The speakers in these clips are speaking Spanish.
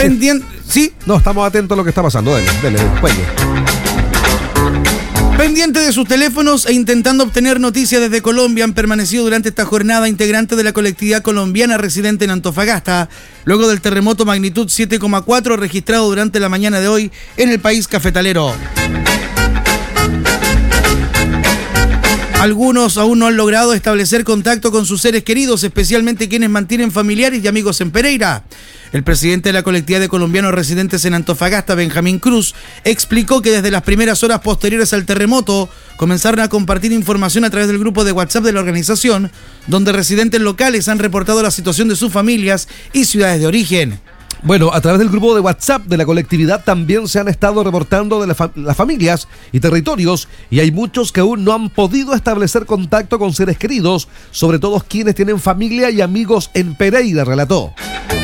¿Sí? No, estamos atentos a lo que está pasando. Dele, cuelgue. Pendiente de sus teléfonos e intentando obtener noticias desde Colombia, han permanecido durante esta jornada integrantes de la colectividad colombiana residente en Antofagasta, luego del terremoto magnitud 7,4 registrado durante la mañana de hoy en el país cafetalero. Algunos aún no han logrado establecer contacto con sus seres queridos, especialmente quienes mantienen familiares y amigos en Pereira. El presidente de la colectividad de colombianos residentes en Antofagasta, Benjamín Cruz, explicó que desde las primeras horas posteriores al terremoto comenzaron a compartir información a través del grupo de WhatsApp de la organización, donde residentes locales han reportado la situación de sus familias y ciudades de origen. Bueno, a través del grupo de WhatsApp de la colectividad también se han estado reportando de las familias y territorios, y hay muchos que aún no han podido establecer contacto con seres queridos, sobre todo quienes tienen familia y amigos en Pereira, relató.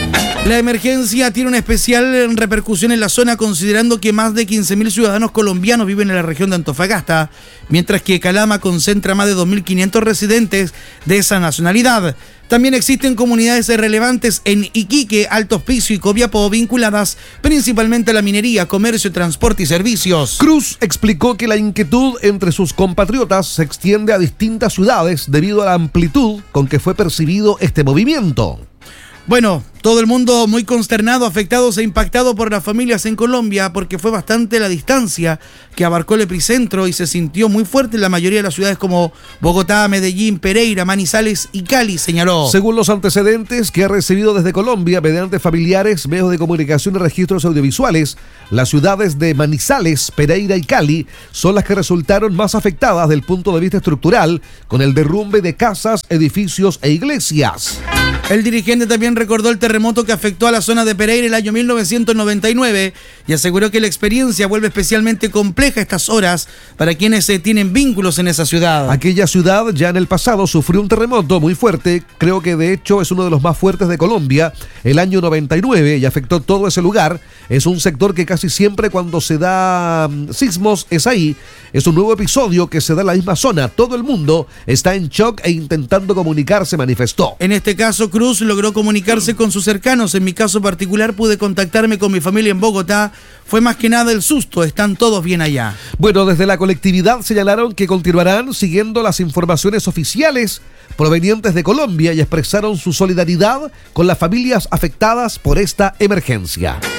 La emergencia tiene una especial repercusión en la zona, considerando que más de 15.000 ciudadanos colombianos viven en la región de Antofagasta, mientras que Calama concentra más de 2.500 residentes de esa nacionalidad. También existen comunidades relevantes en Iquique, Alto Hospicio y Copiapó vinculadas principalmente a la minería, comercio, transporte y servicios. Cruz explicó que la inquietud entre sus compatriotas se extiende a distintas ciudades debido a la amplitud con que fue percibido este movimiento. Bueno, todo el mundo muy consternado, afectados e impactado por las familias en Colombia, porque fue bastante la distancia que abarcó el epicentro y se sintió muy fuerte en la mayoría de las ciudades como Bogotá, Medellín, Pereira, Manizales y Cali, señaló. Según los antecedentes que ha recibido desde Colombia mediante familiares, medios de comunicación y registros audiovisuales, las ciudades de Manizales, Pereira y Cali son las que resultaron más afectadas del punto de vista estructural, con el derrumbe de casas, edificios e iglesias. El dirigente también recordó el terremoto que afectó a la zona de Pereira el año 1999 y aseguró que la experiencia vuelve especialmente compleja a estas horas para quienes tienen vínculos en esa ciudad. Aquella ciudad ya en el pasado sufrió un terremoto muy fuerte, creo que de hecho es uno de los más fuertes de Colombia, el año 99, y afectó todo ese lugar. Es un sector que casi siempre cuando se da sismos es ahí. Es un nuevo episodio que se da en la misma zona. Todo el mundo está en shock e intentando comunicarse, manifestó. En este caso, Cruz logró comunicarse con sus cercanos. En mi caso particular pude contactarme con mi familia en Bogotá. Fue más que nada el susto, están todos bien allá. Bueno, desde la colectividad señalaron que continuarán siguiendo las informaciones oficiales provenientes de Colombia y expresaron su solidaridad con las familias afectadas por esta emergencia.